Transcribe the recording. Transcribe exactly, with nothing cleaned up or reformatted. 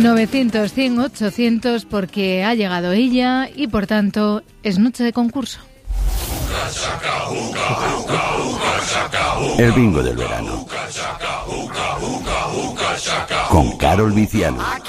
novecientos, cien, ochocientos porque ha llegado ella y por tanto es noche de concurso. El bingo del verano con Carol Viciano.